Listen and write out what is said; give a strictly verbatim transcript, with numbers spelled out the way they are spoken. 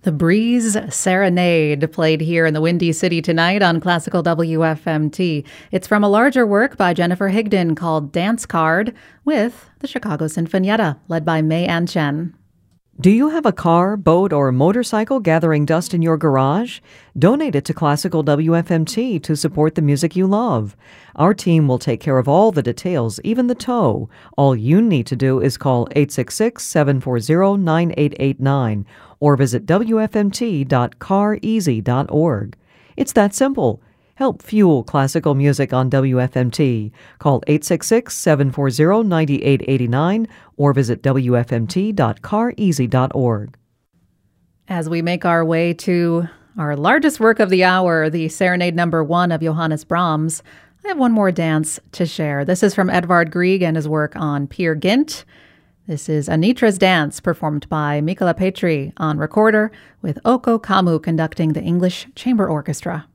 The Breeze Serenade played here in the Windy City tonight on Classical W F M T. It's from a larger work by Jennifer Higdon called Dance Card with the Chicago Sinfonietta, led by May Ann Chen. Do you have a car, boat, or motorcycle gathering dust in your garage? Donate it to Classical W F M T to support the music you love. Our team will take care of all the details, even the tow. All you need to do is call eight six six, seven four zero, nine eight eight nine or visit w f m t dot car easy dot org. It's that simple. Help fuel classical music on W F M T. Call eight six six, seven four zero, nine eight eight nine or visit w f m t dot car easy dot org. As we make our way to our largest work of the hour, the Serenade Number One of Johannes Brahms, I have one more dance to share. This is from Edvard Grieg and his work on Peer Gynt. This is Anitra's Dance, performed by Mikola Petri on recorder, with Oko Kamu conducting the English Chamber Orchestra.